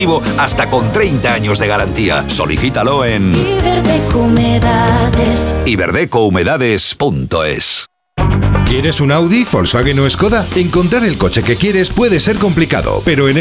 hasta con 30 años de garantía. Solicítalo en iberdecouhumedades.es. ¿Quieres un Audi, Volkswagen o Skoda? Encontrar el coche que quieres puede ser complicado, pero en